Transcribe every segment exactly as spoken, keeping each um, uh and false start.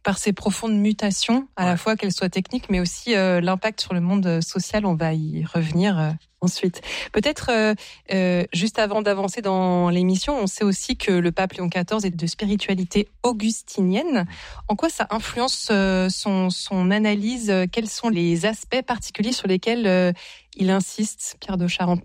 par ces profondes mutations, à ouais. la fois qu'elles soient techniques, mais aussi euh, l'impact sur le monde social. On va y revenir euh, ensuite. Peut-être, euh, euh, juste avant d'avancer dans l'émission, on sait aussi que le pape Léon quatorze est de spiritualité augustinienne. En quoi ça influence euh, son, son analyse ? Quels sont les aspects particuliers sur lesquels euh, il insiste, Pierre de Charentenay ?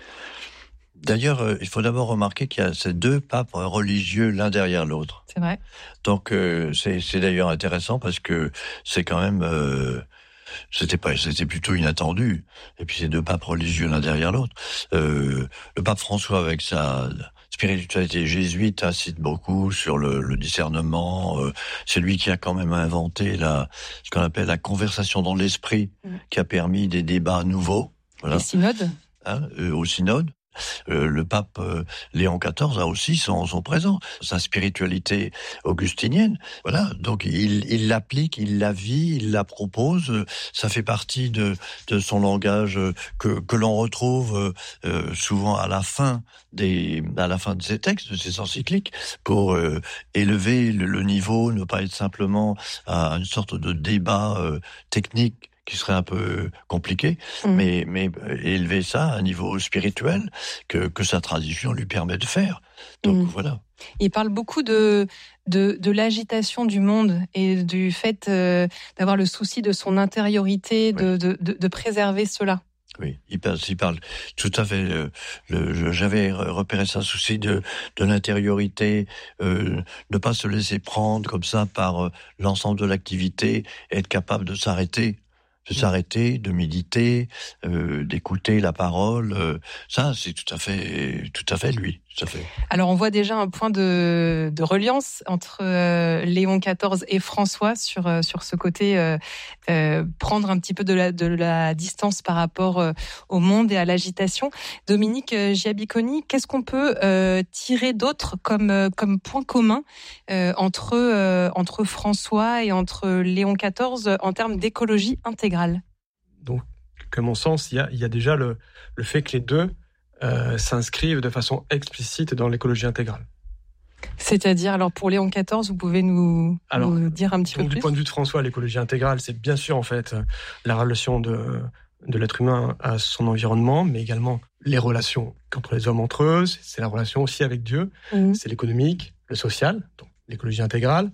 D'ailleurs, euh, il faut d'abord remarquer qu'il y a ces deux papes religieux l'un derrière l'autre. C'est vrai. Donc, euh, c'est, c'est d'ailleurs intéressant parce que c'est quand même... Euh, C'était pas, c'était plutôt inattendu. Et puis ces deux papes religieux l'un derrière l'autre. Euh, le pape François, avec sa spiritualité jésuite, incite beaucoup sur le, le discernement. Euh, c'est lui qui a quand même inventé la, ce qu'on appelle la conversation dans l'esprit, mmh. qui a permis des débats nouveaux. Voilà. Les synodes. Hein, euh, au synode. Euh, le pape euh, Léon quatorze a aussi son, son présent, sa spiritualité augustinienne. Voilà, donc il, il l'applique, il la vit, il la propose. Ça fait partie de, de son langage que, que l'on retrouve euh, souvent à la fin des, à la fin de ses textes, de ses encycliques, pour euh, élever le, le niveau, ne pas être simplement à une sorte de débat euh, technique qui serait un peu compliqué, mmh. mais, mais élever ça à un niveau spirituel que, que sa tradition lui permet de faire. Donc mmh. voilà. Il parle beaucoup de, de, de l'agitation du monde et du fait euh, d'avoir le souci de son intériorité, de, oui. de, de, de préserver cela. Oui, il parle, il parle tout à fait. Euh, le, j'avais repéré ça, souci de, de l'intériorité, euh, ne pas se laisser prendre comme ça par euh, l'ensemble de l'activité, être capable de s'arrêter. de s'arrêter, de méditer, euh, d'écouter la parole. Euh, ça, c'est tout à fait, tout à fait lui. Tout à fait. Alors, on voit déjà un point de, de reliance entre euh, Léon quatorze et François sur euh, sur ce côté euh, euh, prendre un petit peu de la de la distance par rapport euh, au monde et à l'agitation. Dominique euh, Giabiconi, qu'est-ce qu'on peut euh, tirer d'autre comme euh, comme point commun euh, entre euh, entre François et entre Léon quatorze en termes d'écologie intégrale? Donc, à mon sens, il y a il y a déjà le le fait que les deux Euh, s'inscrivent de façon explicite dans l'écologie intégrale. C'est-à-dire, alors pour Léon quatorze, vous pouvez nous, alors, nous dire un petit donc, peu plus ? Du point de vue de François, l'écologie intégrale, c'est bien sûr en fait la relation de, de l'être humain à son environnement, mais également les relations entre les hommes entre eux, c'est, c'est la relation aussi avec Dieu, mmh. c'est l'économique, le social, donc l'écologie intégrale.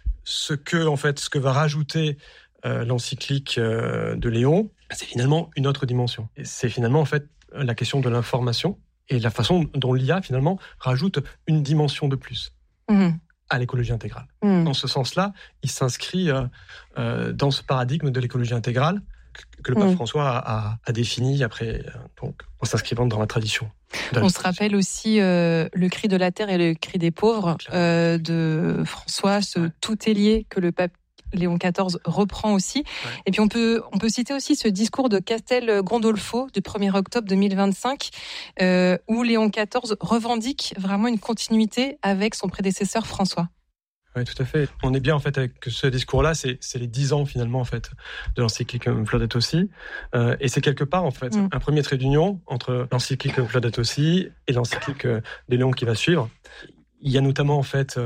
Ce que, en fait, ce que va rajouter euh, l'encyclique euh, de Léon, c'est finalement une autre dimension. Et c'est finalement en fait la question de l'information et la façon dont l'I A, finalement, rajoute une dimension de plus mmh. à l'écologie intégrale. Mmh. En ce sens-là, il s'inscrit euh, euh, dans ce paradigme de l'écologie intégrale que, que le pape mmh. François a, a, a défini après, donc, en s'inscrivant dans la tradition. On se rappelle aussi euh, le cri de la terre et le cri des pauvres euh, de François, ce ouais. tout est lié que le pape Léon quatorze reprend aussi. Ouais. Et puis on peut, on peut citer aussi ce discours de Castel Gandolfo du premier octobre deux mille vingt-cinq, euh, où Léon quatorze revendique vraiment une continuité avec son prédécesseur François. Oui, tout à fait. On est bien en fait avec ce discours-là, c'est, c'est les dix ans finalement en fait de l'encyclique Laudato Si, euh, et c'est quelque part en fait mm. un premier trait d'union entre l'encyclique Laudato Si et l'encyclique de Léon qui va suivre. Il y a notamment, en fait,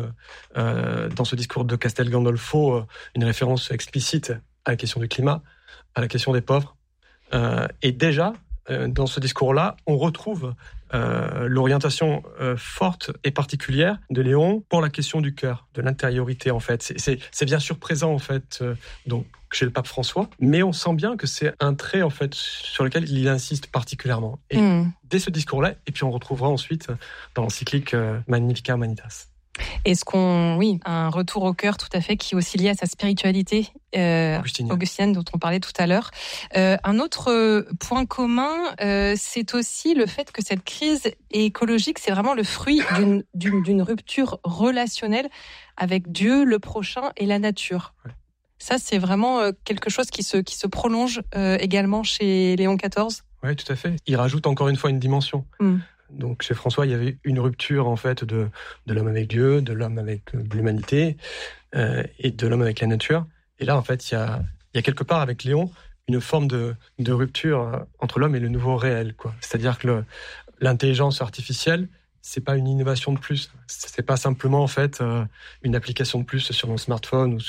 euh, dans ce discours de Castel Gandolfo, euh, une référence explicite à la question du climat, à la question des pauvres. Euh, et déjà, euh, dans ce discours-là, on retrouve euh, l'orientation euh, forte et particulière de Léon pour la question du cœur, de l'intériorité, en fait. C'est, c'est, c'est bien sûr présent, en fait, euh, donc, chez le pape François, mais on sent bien que c'est un trait, en fait, sur lequel il insiste particulièrement. Et mmh. dès ce discours-là, et puis on retrouvera ensuite dans l'encyclique euh, Magnificat Humanitas. Est-ce qu'on, oui, un retour au cœur tout à fait qui est aussi lié à sa spiritualité euh, augustinienne dont on parlait tout à l'heure. Euh, un autre point commun, euh, c'est aussi le fait que cette crise écologique, c'est vraiment le fruit d'une, d'une, d'une rupture relationnelle avec Dieu, le prochain et la nature. Ouais. Ça, c'est vraiment quelque chose qui se, qui se prolonge euh, également chez Léon quatorze. Oui, tout à fait. Il rajoute encore une fois une dimension. Mm. Donc, chez François, il y avait une rupture, en fait, de, de l'homme avec Dieu, de l'homme avec l'humanité, euh, et de l'homme avec la nature. Et là, en fait, il y a, il y a quelque part, avec Léon, une forme de, de rupture entre l'homme et le nouveau réel, quoi. C'est-à-dire que le, l'intelligence artificielle, c'est pas une innovation de plus. C'est pas simplement, en fait, euh, une application de plus sur mon smartphone ou